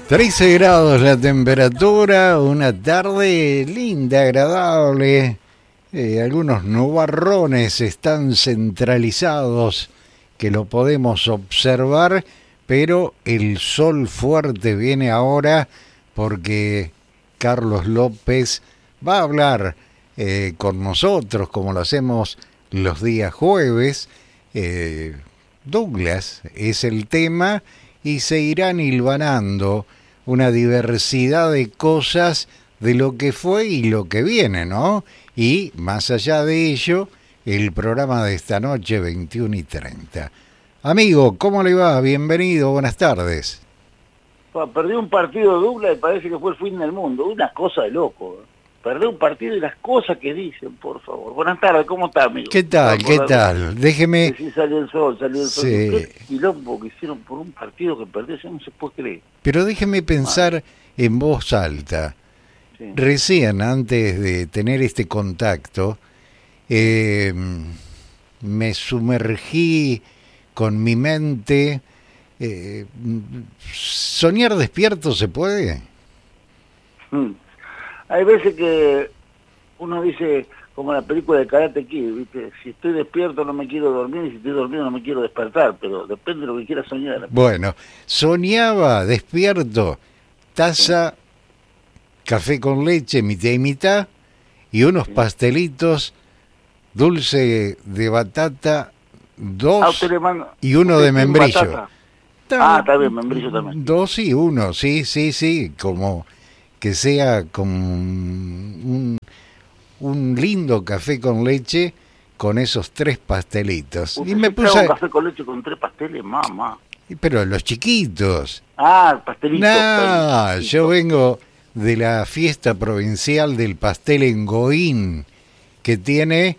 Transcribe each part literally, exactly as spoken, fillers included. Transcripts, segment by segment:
trece grados la temperatura, una tarde linda, agradable. Eh, algunos nubarrones están centralizados que lo podemos observar, pero el sol fuerte viene ahora porque Carlos López va a hablar eh, con nosotros como lo hacemos los días jueves. Eh, Douglas es el tema y se irán hilvanando una diversidad de cosas de lo que fue y lo que viene, ¿no? Y más allá de ello, el programa de esta noche, veintiuno y treinta. Amigo, ¿cómo le va? Bienvenido, buenas tardes. Perdí un partido de Douglas y parece que fue el fin del mundo. Una cosa de loco. Perdí un partido y las cosas que dicen, por favor. Buenas tardes, ¿cómo está, amigo? ¿Qué tal? ¿Qué tal? Déjeme... Sí, salió el sol, salió el sol. Sí. Qué quilombo que hicieron por un partido que perdió, eso no se puede creer. Pero déjeme pensar Madre. en voz alta. Sí. Recién, antes de tener este contacto, eh, me sumergí con mi mente. Eh, ¿Soñar despierto se puede? Mm. Hay veces que uno dice, como la película de Karate Kid, ¿viste? Si estoy despierto no me quiero dormir y si estoy dormido no me quiero despertar, pero depende de lo que quiera soñar. Bueno, soñaba despierto, taza, sí. Café con leche, mitad y mitad, y unos sí. pastelitos, dulce de batata, dos, ah, manda, y uno de membrillo. Ah, está bien, membrillo también. Dos y uno, sí, sí, sí, como... que sea como un, un lindo café con leche con esos tres pastelitos. ¿Usted y me puse puse un café con leche con tres pasteles, mamá? Pero los chiquitos. Ah, pastelitos. No, yo vengo de la fiesta provincial del pastel en Goín, que tiene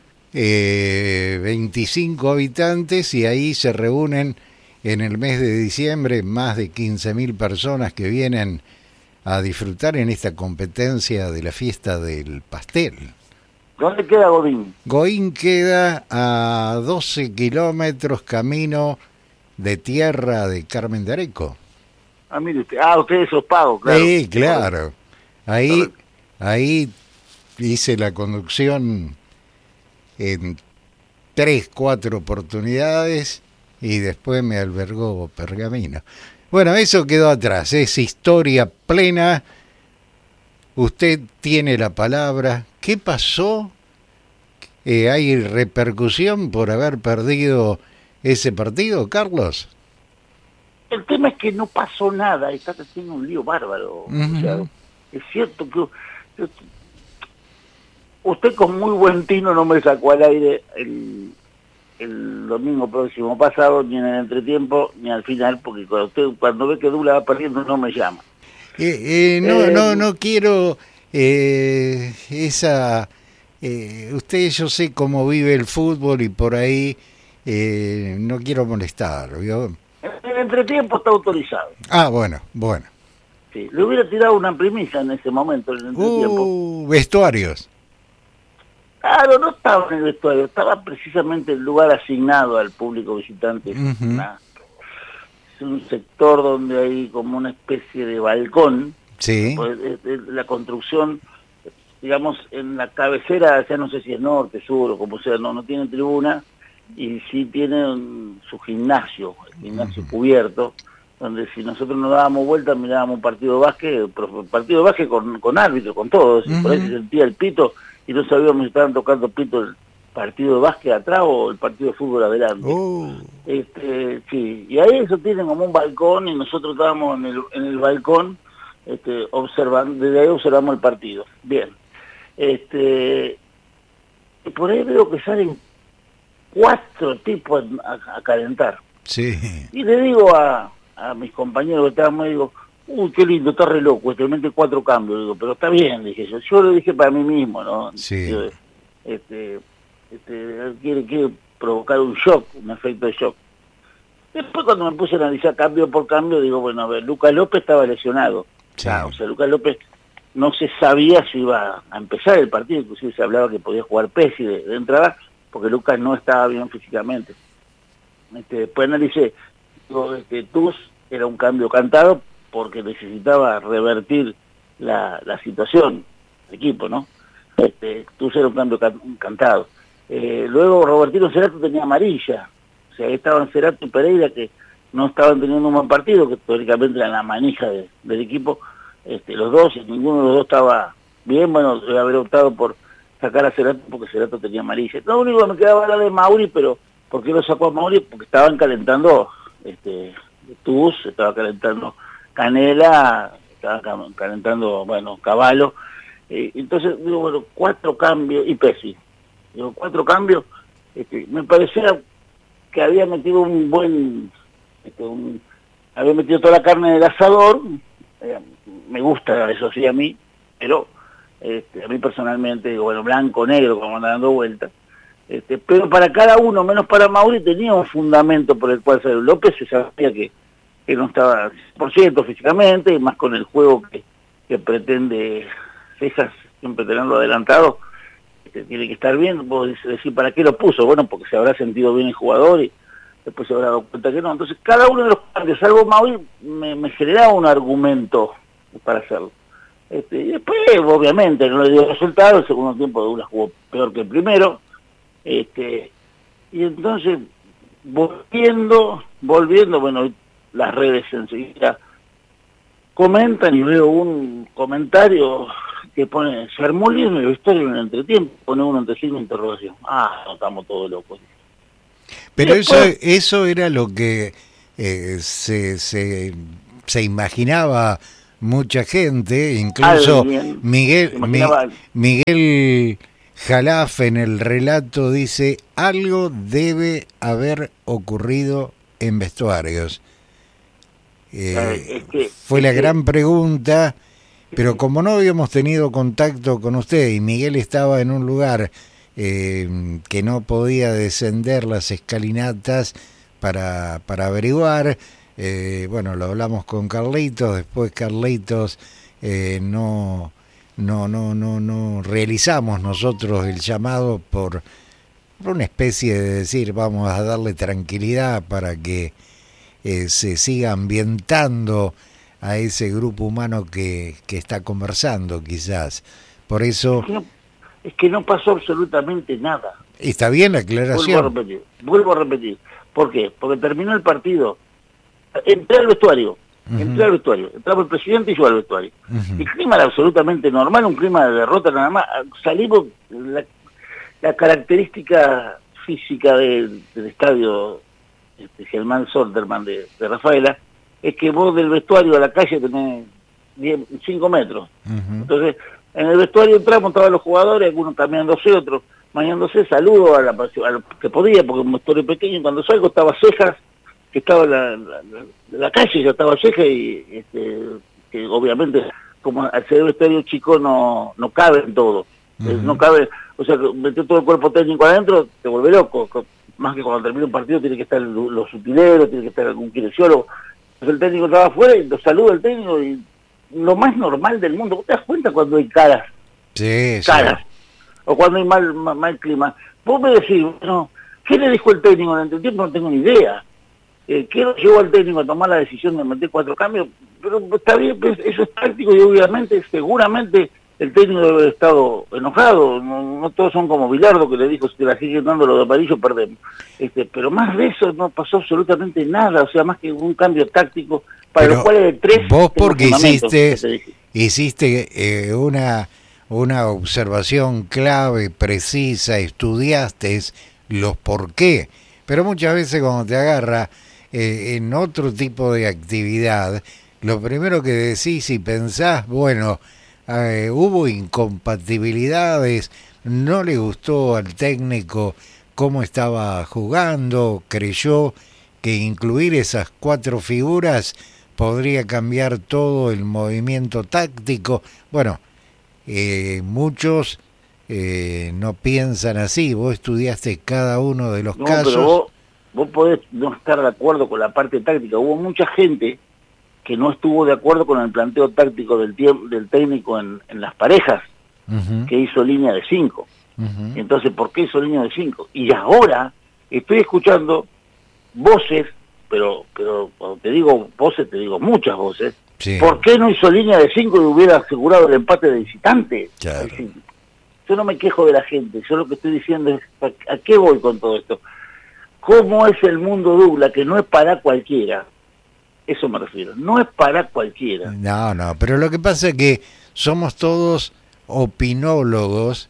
eh, veinticinco habitantes y ahí se reúnen en el mes de diciembre más de quince mil personas que vienen a disfrutar en esta competencia de la fiesta del pastel. ¿Dónde queda Goín? Goín queda a doce kilómetros camino de tierra de Carmen de Areco. Ah, mire usted. Ah, usted es Ospago, claro. Sí, claro. Ahí, ahí hice la conducción en tres, cuatro oportunidades y después me albergó Pergamino. Bueno, eso quedó atrás, es historia plena. Usted tiene la palabra. ¿Qué pasó? Eh, ¿Hay repercusión por haber perdido ese partido, Carlos? El tema es que no pasó nada, está haciendo un lío bárbaro. Uh-huh. O sea, es cierto que yo, usted con muy buen tino no me sacó al aire el... el domingo próximo pasado, ni en el entretiempo, ni al final, porque cuando usted cuando ve que Douglas va perdiendo no me llama. Eh, eh, no, eh, no, no quiero eh, esa... Eh, usted, yo sé cómo vive el fútbol y por ahí eh, no quiero molestar, ¿vio? El entretiempo está autorizado. Ah, bueno, bueno. Sí, le hubiera tirado una primicia en ese momento, en el entretiempo. Uh, vestuarios. Claro, no estaba en el vestuario, estaba precisamente el lugar asignado al público visitante. Uh-huh. Una, es un sector donde hay como una especie de balcón. Sí. Pues, es, es, la construcción, digamos, en la cabecera, ya no sé si es norte, sur o como sea, no, no tiene tribuna, y sí tiene un, su gimnasio, el gimnasio uh-huh. cubierto, donde si nosotros nos dábamos vuelta mirábamos un partido de básquet, partido de básquet con, con árbitro, con todos, uh-huh. y por ahí se sentía el pito, y no sabíamos si estaban tocando pito el partido de básquet atrás o el partido de fútbol adelante. Oh. Este, sí, y ahí eso tienen como un balcón y nosotros estábamos en el, en el balcón este, observando, desde ahí observamos el partido. Bien. Este, y por ahí veo que salen cuatro tipos a, a calentar. Sí. Y le digo a, a mis compañeros que estaban, digo, uy, qué lindo, está re loco, este, mete cuatro cambios, digo, pero está bien, dije yo. Yo lo dije para mí mismo, ¿no? Sí. Yo, este, este, quiere, quiere provocar un shock, un efecto de shock. Después cuando me puse a analizar cambio por cambio, digo, bueno, a ver, Lucas López estaba lesionado. Sí. Ah, o sea, Lucas López no se sabía si iba a empezar el partido, inclusive se hablaba que podía jugar Pesci de, de entrada, porque Lucas no estaba bien físicamente. Este, después analicé, digo, este, Tuz era un cambio cantado porque necesitaba revertir la, la situación del equipo, ¿no? Este, tuvo que ser un cambio can, cantado. Eh, luego Robertino Cerato tenía amarilla, o sea, ahí estaban Cerato y Pereira, que no estaban teniendo un buen partido, que teóricamente eran la manija de, del equipo, este, los dos, y ninguno de los dos estaba bien. Bueno, debe haber optado por sacar a Cerato porque Cerato tenía amarilla. Lo único que me quedaba era de Mauri, pero ¿por qué lo sacó a Mauri? Porque estaban calentando este, Tuz, estaba calentando Canela, estaba calentando, bueno, Cavallo. Eh, entonces, digo, bueno, cuatro cambios, y Pesci, digo, cuatro cambios, este, me parecía que había metido un buen, este, un, había metido toda la carne del asador. Eh, me gusta eso sí a mí, pero este, a mí personalmente, digo, bueno, blanco, negro, como anda dando vueltas, este, pero para cada uno, menos para Mauri, tenía un fundamento por el cual salir. López se sabía que, que no estaba cien por ciento físicamente, y más con el juego que, que pretende Cejas, siempre tenerlo adelantado, este, tiene que estar bien. Vos decís, ¿para qué lo puso? Bueno, porque se habrá sentido bien el jugador y después se habrá dado cuenta que no. Entonces, cada uno de los cambios, salvo Mauri, me, me generaba un argumento para hacerlo. Este, y después, obviamente, no le dio resultado. El segundo tiempo de una jugó peor que el primero. Este, y entonces, volviendo, volviendo, bueno, las redes enseguida comentan, y veo un comentario que pone, se armó lío en el vestuario en el entretiempo, pone uno entre signo de interrogación. Ah, no, estamos todos locos. Pero después, eso eso era lo que eh, se, se, se imaginaba mucha gente, incluso alguien, Miguel mi, Miguel Jalaf en el relato dice, algo debe haber ocurrido en vestuarios. Eh, es que, fue es la que, gran pregunta, pero como no habíamos tenido contacto con usted y Miguel estaba en un lugar eh, que no podía descender las escalinatas para, para averiguar, eh, bueno, lo hablamos con Carlitos, después Carlitos eh, no, no, no, no, no realizamos nosotros el llamado por, por una especie de decir, vamos a darle tranquilidad para que Eh, se siga ambientando a ese grupo humano que, que está conversando, quizás. Por eso... Es que, no, es que no pasó absolutamente nada. Está bien la aclaración. Vuelvo a repetir, vuelvo a repetir. ¿Por qué? Porque terminó el partido, entré al vestuario, uh-huh. entré al vestuario, entraba el presidente y yo al vestuario. Uh-huh. El clima era absolutamente normal, un clima de derrota nada más. Salimos, la, la característica física del, del estadio Este, Germán Solterman de, de Rafaela, es que vos del vestuario a la calle tenés cinco metros. Uh-huh. Entonces, en el vestuario entramos, estaban los jugadores, algunos cambiándose, otros bañándose, saludo a, la, a lo que podía, porque un vestuario pequeño, y cuando salgo estaba Cejas, que estaba en la, la, la, la calle, ya estaba Cejas, y este, que obviamente, como al ser vestuario chico, no, no cabe en todo. Uh-huh. No cabe, o sea, meter todo el cuerpo técnico adentro, te vuelve loco. Más que cuando termina un partido tiene que estar los utileros, tiene que estar algún kinesiólogo. Entonces el técnico estaba afuera y lo saluda el técnico, y lo más normal del mundo. ¿Vos te das cuenta cuando hay caras? Sí, caras. Sí. O cuando hay mal, mal, mal clima. Vos me decís, bueno, ¿qué le dijo el técnico en el entretiempo? No tengo ni idea. Eh, ¿Qué lo llevó al técnico a tomar la decisión de meter cuatro cambios? Pero está bien, pues, eso es táctico, y obviamente, seguramente el técnico debe haber estado enojado. No, no todos son como Bilardo, que le dijo, si te la siguen dando lo de amarillo, perdemos. Este, pero más de eso no pasó absolutamente nada, o sea, más que un cambio táctico, para pero lo cual el tres... Vos porque hiciste, hiciste eh, una, una observación clave, precisa, estudiaste los por qué, pero muchas veces cuando te agarra eh, en otro tipo de actividad, lo primero que decís y pensás, bueno... Eh, hubo incompatibilidades, no le gustó al técnico cómo estaba jugando, creyó que incluir esas cuatro figuras podría cambiar todo el movimiento táctico. Bueno, eh, muchos eh, no piensan así. Vos estudiaste cada uno de los no, casos. Pero vos, vos podés no estar de acuerdo con la parte táctica. Hubo mucha gente que no estuvo de acuerdo con el planteo táctico del tiempo, del técnico en, en las parejas, uh-huh. que hizo línea de cinco. Uh-huh. Entonces, ¿por qué hizo línea de cinco? Y ahora estoy escuchando voces, pero pero cuando te digo voces, te digo muchas voces. Sí. ¿Por qué no hizo línea de cinco y hubiera asegurado el empate de visitante? Claro. Es decir, yo no me quejo de la gente, yo lo que estoy diciendo es, ¿a, a qué voy con todo esto? ¿Cómo es el mundo Douglas, que no es para cualquiera? Eso me refiero, no es para cualquiera. No, no, pero lo que pasa es que somos todos opinólogos.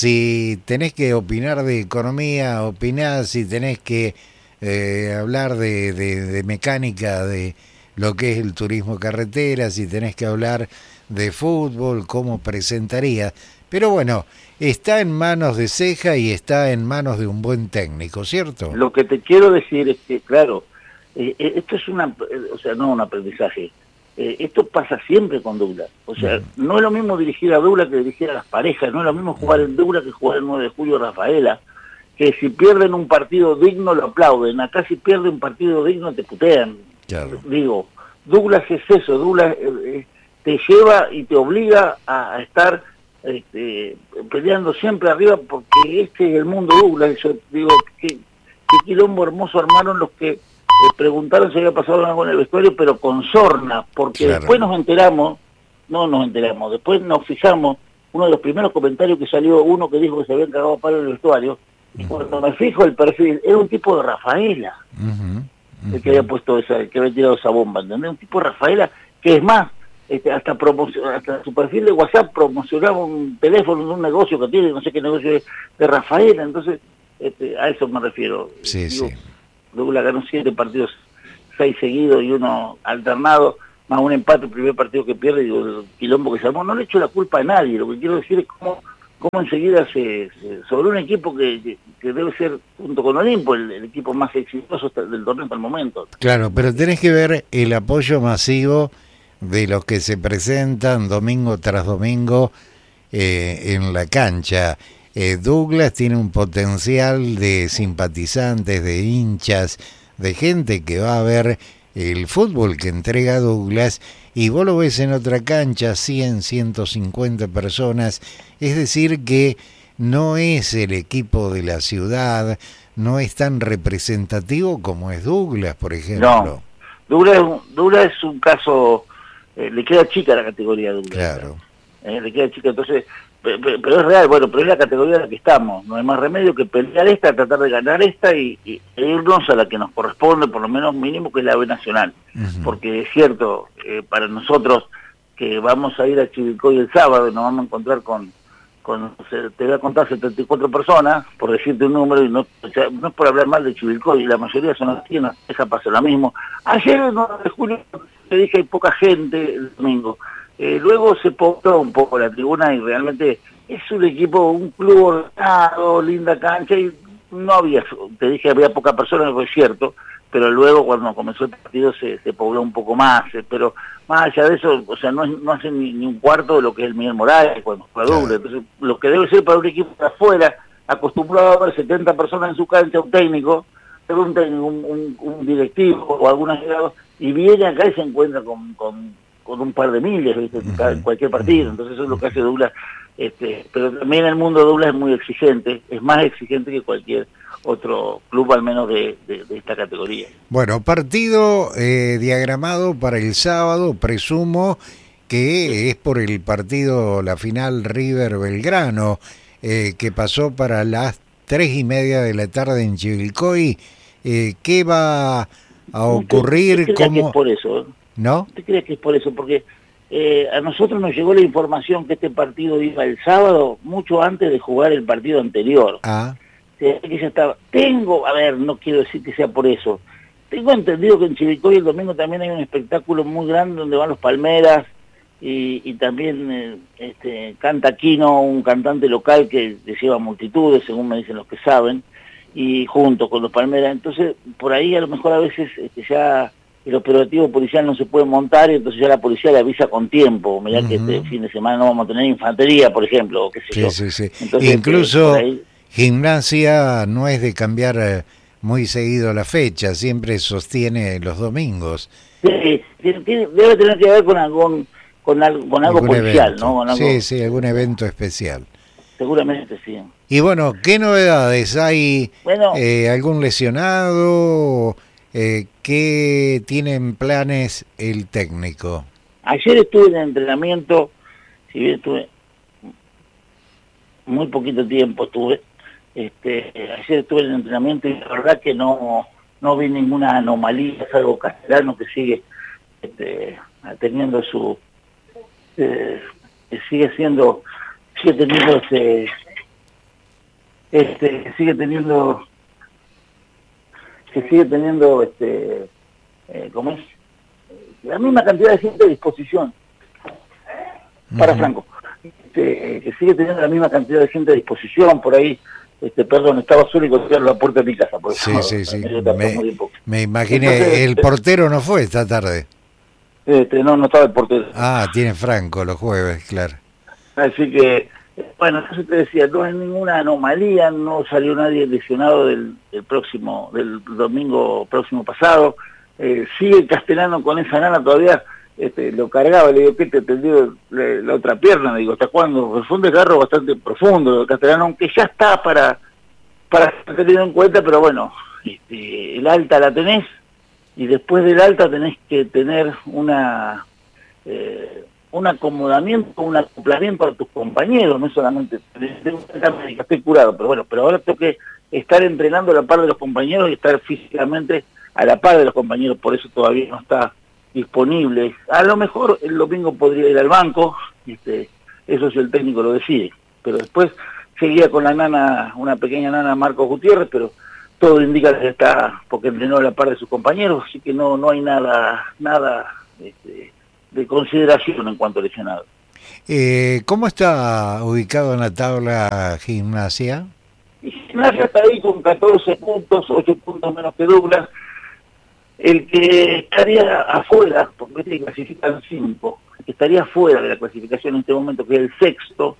Si tenés que opinar de economía, opinás. Si tenés que eh, hablar de, de, de mecánica, de lo que es el turismo carretera, si tenés que hablar de fútbol, cómo presentaría. Pero bueno, está en manos de Ceja y está en manos de un buen técnico, ¿cierto? Lo que te quiero decir es que, claro, eh, esto es una, o sea, no un aprendizaje. Eh, esto pasa siempre con Douglas. O sea, mm. no es lo mismo dirigir a Douglas que dirigir a las parejas, no es lo mismo jugar en Douglas que jugar el nueve de julio Rafaela, que si pierden un partido digno lo aplauden, acá si pierden un partido digno te putean. Claro. Digo, Douglas es eso, Douglas eh, te lleva y te obliga a, a estar este, peleando siempre arriba, porque este es el mundo Douglas. Yo digo, qué, qué quilombo hermoso armaron los que Eh, preguntaron si había pasado algo en el vestuario, pero con sorna, porque claro. Después nos enteramos, no nos enteramos, después nos fijamos, uno de los primeros comentarios que salió, uno que dijo que se habían cagado a palo en el vestuario, y cuando me fijo el perfil, era un tipo de Rafaela, uh-huh, uh-huh. el que había puesto esa, el que había tirado esa bomba, ¿entendés? Un tipo de Rafaela, que es más, este, hasta promocio, hasta su perfil de WhatsApp promocionaba un teléfono de un negocio que tiene, no sé qué negocio es, de Rafaela, entonces este, a eso me refiero. Sí, Digo, sí. Douglas ganó siete partidos, seis seguidos y uno alternado, más un empate, el primer partido que pierde, digo, el quilombo que se armó. No le echo la culpa a nadie, lo que quiero decir es cómo, cómo enseguida se, se sobre un equipo que, que, que debe ser, junto con Olimpo, el, el equipo más exitoso del torneo hasta el momento. Claro, pero tenés que ver el apoyo masivo de los que se presentan domingo tras domingo eh, en la cancha. Eh, Douglas tiene un potencial de simpatizantes, de hinchas, de gente que va a ver el fútbol que entrega Douglas, y vos lo ves en otra cancha, cien, ciento cincuenta personas, es decir que no es el equipo de la ciudad, no es tan representativo como es Douglas, por ejemplo. No, Douglas es un, Douglas es un caso, eh, le queda chica la categoría de Douglas. Claro. Eh, le queda chica, entonces... Pero es real, bueno, pero es la categoría en la que estamos, no hay más remedio que pelear esta, tratar de ganar esta y, y e irnos a la que nos corresponde, por lo menos mínimo, que es la B Nacional. Uh-huh. Porque es cierto, eh, para nosotros que vamos a ir a Chivilcoy el sábado y nos vamos a encontrar con, con te voy a contar setenta y cuatro personas, por decirte un número, y no, o sea, no es por hablar mal de Chivilcoy, la mayoría son las tiendas, deja pasar lo mismo. Ayer, el nueve de julio, te dije hay poca gente el domingo. Eh, luego se pobló un poco la tribuna y realmente es un equipo, un club ordenado, linda cancha, y no había, te dije había poca persona, fue cierto, pero luego cuando comenzó el partido se, se pobló un poco más, eh, pero más allá de eso, o sea, no, no hace ni, ni un cuarto de lo que es el Miguel Morales cuando juega doble. Entonces, lo que debe ser para un equipo de afuera, acostumbrado a ver setenta personas en su cancha, un técnico, un, técnico, un, un, un directivo o algún agregado, y viene acá y se encuentra con... con con un par de miles, ¿viste? Uh-huh. En cualquier partido, entonces eso es lo que hace Douglas, este, pero también el mundo de Douglas es muy exigente, es más exigente que cualquier otro club, al menos de, de, de esta categoría. Bueno, partido eh, diagramado para el sábado, presumo que es por el partido, la final River-Belgrano, eh, que pasó para las tres y media de la tarde en Chivilcoy. Eh, ¿Qué va a ocurrir? ¿Qué, qué ¿Cómo? Que es por eso, ¿eh? ¿No? ¿Te crees que es por eso? Porque eh, a nosotros nos llegó la información que este partido iba el sábado mucho antes de jugar el partido anterior. Ah. O sea, que ya estaba. Tengo, a ver, no quiero decir que sea por eso. Tengo entendido que en Chivilcoy el domingo también hay un espectáculo muy grande donde van los Palmeras y, y también eh, este, canta Quino, un cantante local que, que lleva multitudes, según me dicen los que saben, y junto con los Palmeras. Entonces, por ahí a lo mejor a veces este, ya... el operativo policial no se puede montar y entonces ya la policía le avisa con tiempo. Mirá uh-huh. que este fin de semana no vamos a tener infantería, por ejemplo, o qué sé sí, yo. Sí, sí. Entonces, incluso eh, ahí... Gimnasia no es de cambiar eh, muy seguido la fecha, siempre sostiene los domingos. Sí, tiene, debe tener que ver con algún con algo, con algo policial, evento. ¿no? Con algo... Sí, sí, algún evento especial. Seguramente sí. Y bueno, ¿qué novedades? ¿Hay bueno, eh, algún lesionado? Eh, ¿Qué tienen planes el técnico? Ayer estuve en entrenamiento, si bien estuve muy poquito tiempo, estuve, este, ayer estuve en entrenamiento y la verdad que no, no vi ninguna anomalía, salvo Castellano que sigue este, teniendo su, eh, que sigue siendo, sigue teniendo este, este, sigue teniendo, que sigue teniendo, este, eh, ¿cómo es? La misma cantidad de gente a disposición para uh-huh. Franco, este, que sigue teniendo la misma cantidad de gente a disposición por ahí. Este, perdón, estaba solo y golpearon la puerta de mi casa. Por sí, eso, sí, sí. Me, me imaginé, entonces, el portero no fue esta tarde. Este, no, no estaba el portero. Ah, tiene Franco los jueves, claro. Así que, bueno, eso te decía, no hay ninguna anomalía, no salió nadie lesionado del, del próximo, del domingo próximo pasado. Eh, sigue Castellano con esa nana todavía, este, lo cargaba, le digo, ¿qué te atendió la, la otra pierna? Le digo, ¿hasta cuándo? Fue un desgarro bastante profundo, Castellano, aunque ya está para, para ser tenido en cuenta, pero bueno, este, el alta la tenés, y después del alta tenés que tener una eh, un acomodamiento, un acoplamiento a tus compañeros, no solamente, tengo que estoy curado, pero bueno, pero ahora tengo que estar entrenando a la par de los compañeros y estar físicamente a la par de los compañeros, por eso todavía no está disponible. A lo mejor el domingo podría ir al banco, este, eso si el técnico lo decide, pero después seguía con la nana, una pequeña nana Marcos Gutiérrez, pero todo indica que está, porque entrenó a la par de sus compañeros, así que no no hay nada nada este, de consideración en cuanto a lesionado. Eh, ¿Cómo está ubicado en la tabla Gimnasia? Y Gimnasia está ahí con catorce puntos, ocho puntos menos que Douglas. El que estaría afuera, porque este clasifican cinco, el que estaría afuera de la clasificación en este momento, que es el sexto,